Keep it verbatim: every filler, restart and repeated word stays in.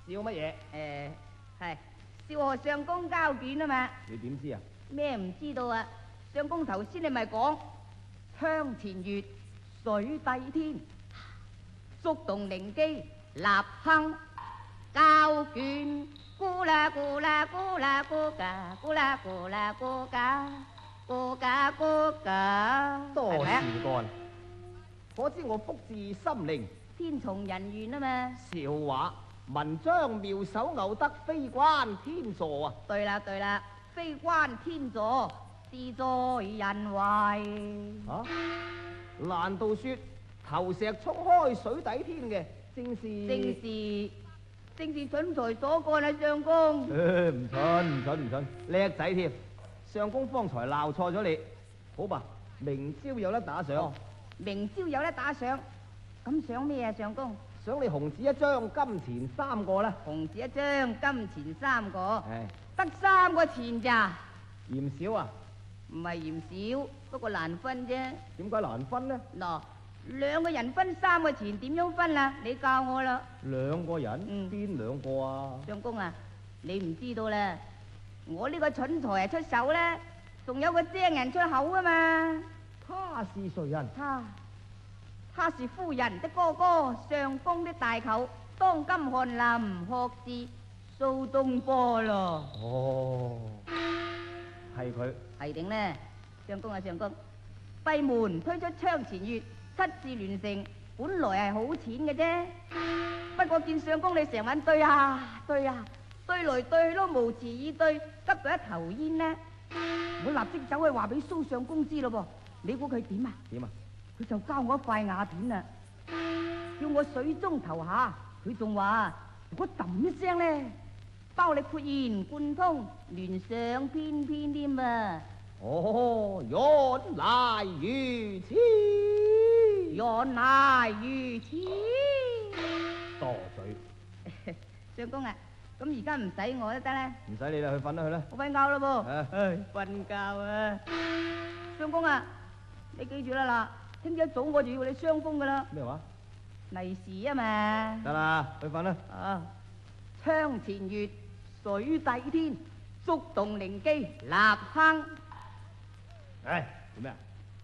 笑乜嘢？ 誒，係笑我相公交卷啊嘛。 你點知啊？ 咩唔知道啊？相公頭先你咪講窗前月，水底天，觸動靈機立哼交卷，咕啦咕啦咕啦咕噶，咕啦咕啦咕噶，咕噶咕噶， 多事係咪啊？ 幹，可知我福至心靈。 天從人願啊嘛。 笑話，文章妙手偶得，非關天助啊！ 對啦對啦，非關天助，事在人為。 啊？難道說投石衝開水底天嘅，正是正是正是蠢材所幹啊，相公。 誒，唔蠢唔蠢唔蠢，叻仔添！相公方才鬧錯咗你，好吧？明朝有得打賞， 明朝有得打賞，咁賞咩啊，相公？ 賞你紅紙一張，金錢三個啦。 紅字一張，金錢三個， 唉， 得三個錢咋？ 嫌少啊？ 唔係嫌少，不過難分啫。 點解難分呢？ 嗱，兩個人分三個錢，點樣分啊？你教我啦。 兩個人， 嗯邊兩個啊？ 相公啊，你唔知道啦，我呢個蠢材啊出手咧，仲有個精人出口啊嘛。 他是誰人？ 他他是夫人的哥哥，相公的大舅，當今翰林學士蘇東坡咯。 哦，係佢。 係定呢？相公啊，相公，閉門推出窗前月，七字連成，本來係好淺嘅啫。不過見相公你成晚對啊對啊，對來對去都無詞以對，急到一頭煙呢。我立即走去話俾蘇相公知咯噃，你估佢點啊？ 點啊？ 佢就交我一塊瓦片啦，叫我水中投下。佢仲話如果揼一聲咧，包你豁然貫通，聯想翩翩添啊！ 哦，原來如此， 原來如此。 多嘴。 相公啊，咁而家唔使我都得咧， 唔使你啦，去瞓啦去啦。 我瞓覺咯唉噃。瞓覺啊！相公啊，你記住啦嗱，聽朝一早我就要你雙封噶啦， 咩話？ 利是啊嘛。 得啦，去瞓啦。 啊！窗前月，水底天，觸動靈機立哼。 唉，做咩啊？